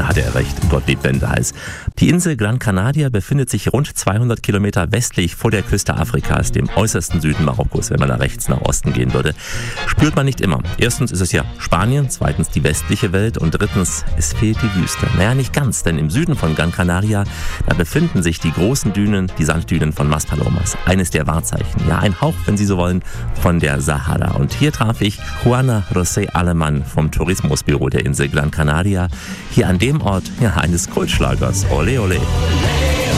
hatte er recht, Gott lebt, wenn der heiß. Die Insel Gran Canaria befindet sich rund 200 Kilometer westlich vor der Küste Afrikas, dem äußersten Süden Marokkos, wenn man da rechts nach Osten gehen würde. Spürt man nicht immer. Erstens ist es ja Spanien, zweitens die westliche Welt und drittens, es fehlt die Wüste. Naja, nicht ganz, denn im Süden von Gran Canaria, da befinden sich die großen Dünen, die Sanddünen von Maspalomas. Eines der Wahrzeichen, ja, ein Hauch, wenn Sie so wollen, von der Sahara. Und hier traf ich Juana José Alemann vom Tourismusbüro der Insel Gran Canaria, hier an dem Ort eines Kultschlagers. Ole, ole.